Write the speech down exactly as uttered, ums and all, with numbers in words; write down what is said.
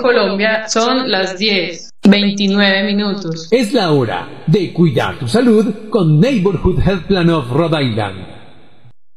Colombia son las diez, veintinueve minutos. Es la hora de cuidar tu salud con Neighborhood Health Plan of Rhode Island.